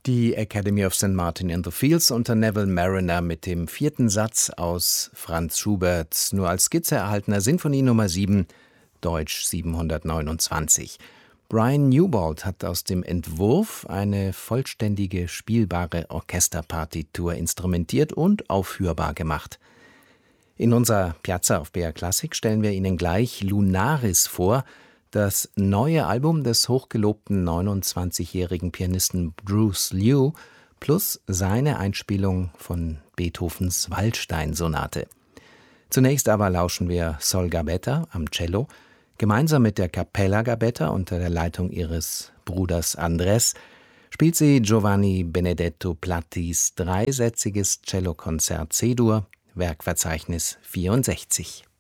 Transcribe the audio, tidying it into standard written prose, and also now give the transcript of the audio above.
Die Academy of St. Martin in the Fields unter Neville Marriner mit dem 4. Satz aus Franz Schuberts nur als Skizze erhaltener Sinfonie Nummer 7, Deutsch 729. Brian Newbold hat aus dem Entwurf eine vollständige spielbare Orchesterpartitur instrumentiert und aufführbar gemacht. In unserer Piazza auf BR Classic stellen wir Ihnen gleich Lunaris vor, das neue Album des hochgelobten 29-jährigen Pianisten Bruce Liu plus seine Einspielung von Beethovens Waldstein-Sonate. Zunächst aber lauschen wir Sol Gabetta am Cello. Gemeinsam mit der Capella Gabetta unter der Leitung ihres Bruders Andrés spielt sie Giovanni Benedetto Plattis dreisätziges Cellokonzert C-Dur, Werkverzeichnis 64.